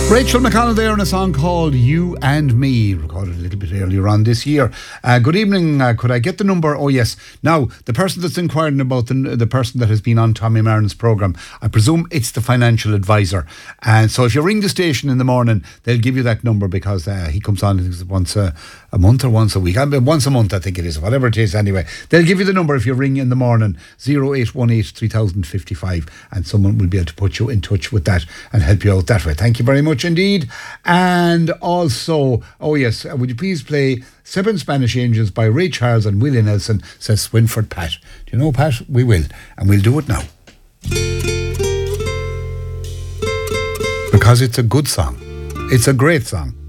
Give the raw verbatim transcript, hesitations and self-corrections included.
Rachel McConnell there in a song called You and Me, recorded a little bit earlier on this year. Uh, good evening, uh, could I get the number? Oh yes, now the person that's inquiring about the, the person that has been on Tommy Martin's programme, I presume it's the financial advisor. And so if you ring the station in the morning, they'll give you that number because uh, he comes on once a, a month or once a week. I mean, once a month I think it is, whatever it is anyway. They'll give you the number if you ring in the morning, oh eight one eight, three thousand fifty-five, and someone will be able to put you in touch with that and help you out that way. Thank you very much indeed. And also, oh yes, would you please play Seven Spanish Angels by Ray Charles and Willie Nelson, says Swinford Pat. Do you know, Pat? We will, and we'll do it now. Because it's a good song. It's a great song.